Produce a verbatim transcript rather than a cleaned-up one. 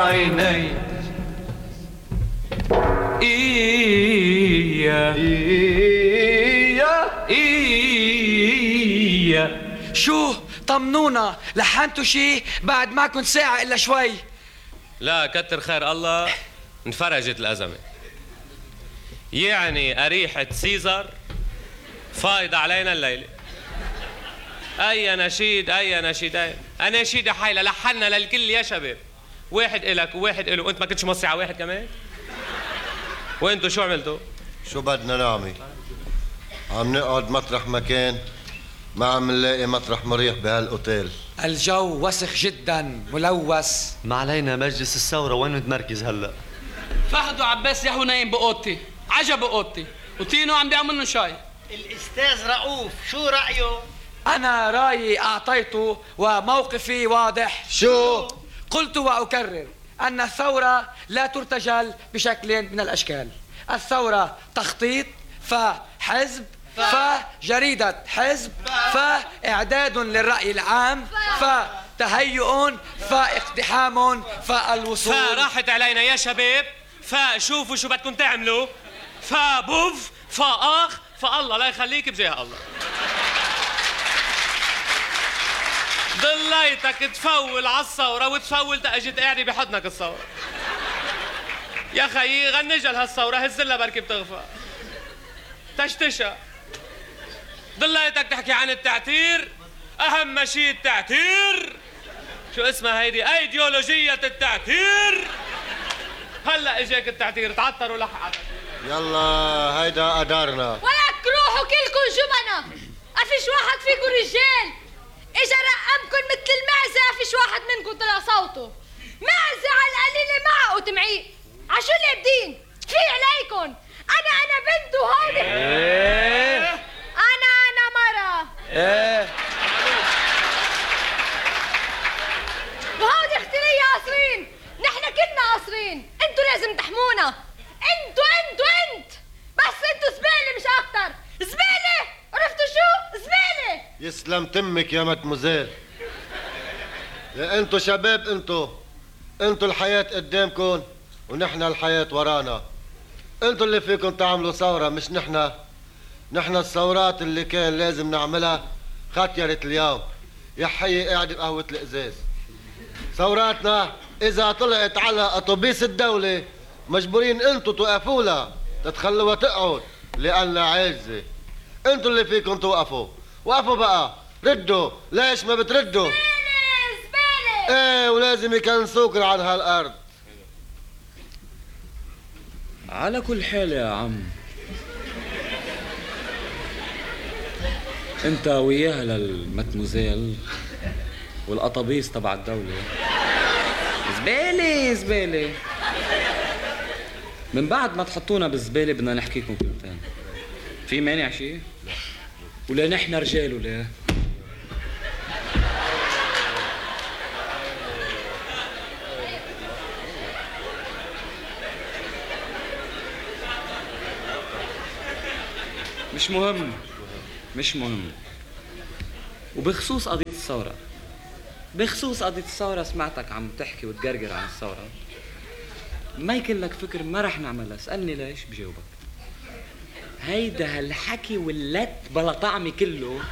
عيني إيا إيا إيا. شو طمنونا، لحنتوا شي بعد معكن ساعة إلا شوي؟ لا كتر خير الله، انفرجت الأزمة. يعني أريحة سيزر فايضة علينا الليلة. أي نشيد أي نشيدين، أناشيد حيلة لحنا للكل يا شباب. واحد إلك وواحد إله، وأنت ما كنتش موصي على واحد كمان؟ وأنتوا شو عملتوا؟ شو بدنا نعمل؟ عم نقعد مطرح مكان، ما عم نلاقي مطرح مريح بهالاوتيل. الجو وسخ جدا ملوث. ما علينا مجلس الثورة، وين متمركز هلا؟ فهد وعباس ياهو نايم بأوضتي، عجب بأوضتي، وتينو عم بيعمل منه شاي. الأستاذ رؤوف شو رأيه؟ أنا رأيي أعطيته وموقفي واضح. شو؟ قلت وأكرر أن الثورة لا ترتجل بشكل من الأشكال. الثورة تخطيط، فحزب، فجريدة حزب، فإعداد للرأي العام، فتهيؤ، فاقتحام، فالوصول. فراحت علينا يا شباب، فشوفوا شو بدكم تعملوا، فبوف فآخ فالله لا يخليك بجاه الله. ضليتك تفول على الثورة وتفول تأجت قاعدة بحضنك الثورة. يا خيي غنجل هالثورة، هزلها بركي بتغفى. تشتشى. ضليتك تحكي عن التعتير، أهم شيء التعتير. شو اسمها هيدي؟ أيديولوجية التعتير. هلا اجاك التعتير، تعتروا لحقك. يلا هيدا قدرنا. ولك روحوا كلكم جبنة، أفيش واحد فيكم رجال. إجا رقمكن مثل المعزة، أفيش واحد منكم طلع صوته. معزة على القليلة معه وتمعيق. عشو اللي بدين؟ في عليكن. أنا أنا بنت وهودي إيه أنا أنا مرة. إيه وهودي اختي لي قاصرين. نحن كلنا قاصرين، انتوا لازم تحمونا. انتوا انتوا انت بس انتوا زبالة مش أكتر. زبالة، عرفتوا شو؟ زبالة. يسلم تمك يا متموزيل. يا انتو شباب، انتو انتو الحياة قدامكن ونحن الحياة ورانا. انتو اللي فيكم تعملوا ثورة مش نحن. نحن الثورات اللي كان لازم نعملها ختيرت اليوم. يا حي قاعد بقهوة الإزاز. ثوراتنا إذا طلعت على أتوبيس الدولة مجبورين انتو توقفوا لها، تتخلوها تقعد لأنها عاجزة. انتو اللي فيكم توقفوا. وقفوا بقى، ردوا. ليش ما بتردوا؟ زبالة زبالة. ايه، ولازم يكنسوكن عن هالأرض. على كل حال يا عم، انت وياها للمتموزيل والقطابيس تبع الدولة زبالة زبالة. من بعد ما تحطونا بالزبالة بدنا نحكيكم كلمتين. في مانع شيء؟ ولا نحن رجال ولا؟ مش مهم مش مهم. وبخصوص قضية الثورة، بخصوص قضية الثورة سمعتك عم تحكي وتقرقر عن الثورة. ما يكون لك فكر ما رح نعملها. اسألني ليش بجاوبك. هيدا هالحكي واللت بلا طعمي كله